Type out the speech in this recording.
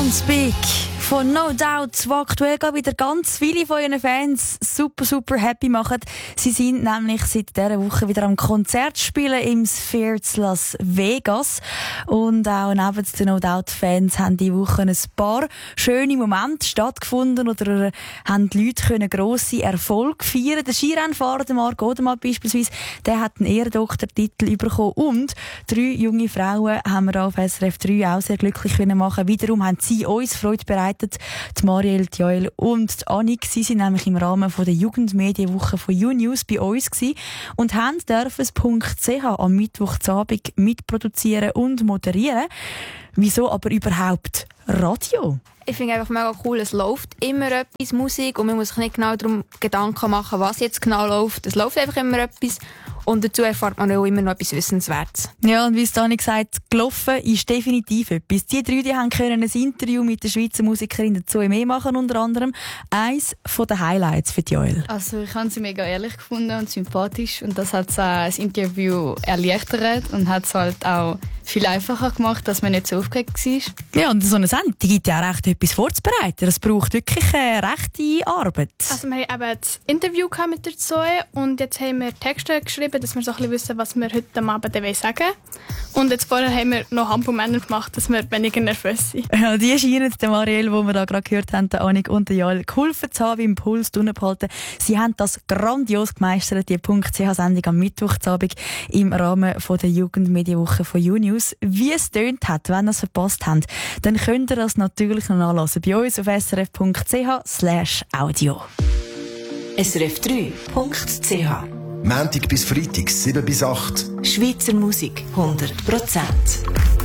Sounds Big von No Doubt, wo aktuell wieder ganz viele von ihren Fans super happy machen. Sie sind nämlich seit dieser Woche wieder am Konzert spielen im Sphere zu Las Vegas. Und auch neben den No Doubt-Fans haben die Woche ein paar schöne Momente stattgefunden oder haben die Leute können grosse Erfolge feiern. Der Skirennfahrer, der Marc Odermatt beispielsweise, der hat einen Ehrendoktortitel bekommen. Und 3 junge Frauen haben wir auf SRF 3 auch sehr glücklich machen. Wiederum haben sie uns Freude bereitet. Die Marielle, die Joel und die Annik. Sie sind nämlich im Rahmen der Jugendmedienwoche von UNews bei uns gewesen und haben dürfen .ch am Mittwochabend mitproduzieren und moderieren. Wieso aber überhaupt Radio? Ich finde einfach mega cool, es läuft immer etwas Musik und man muss sich nicht genau darum Gedanken machen, was jetzt genau läuft. Es läuft einfach immer etwas und dazu erfahrt man auch immer noch etwas Wissenswertes. Ja, und wie es Dani gesagt, gelaufen ist definitiv etwas. Die 3 die haben können ein Interview mit der Schweizer Musikerin dazu machen, unter anderem. Eins von den Highlights für Joel. Also ich habe sie mega ehrlich gefunden und sympathisch und das hat das Interview erleichtert und hat es halt auch viel einfacher gemacht, dass man nicht so aufgeregt war. Ja, und so eine Sendung gibt ja auch recht etwas vorzubereiten. Es braucht wirklich eine rechte Arbeit. Also wir haben eben das Interview mit der Zoe und jetzt haben wir Texte geschrieben, dass wir so ein bisschen wissen, was wir heute Abend sagen wollen. Und jetzt vorher haben wir noch Hampelmänner gemacht, dass wir weniger nervös sind. Ja, die scheinen der Marielle, die wir da gerade gehört haben, der Annik und der Joel, geholfen zu haben, im Puls behalten. Sie haben das grandios gemeistert, die .ch-Sendung am Mittwochabend im Rahmen der Jugendmedienwoche von UNews. Wie es tönt hat, wenn ihr es verpasst habt, dann könnt ihr das natürlich noch nachlesen bei uns auf srf.ch/audio. srf3.ch Montag bis Freitag, 7 bis 8. Schweizer Musik 100%.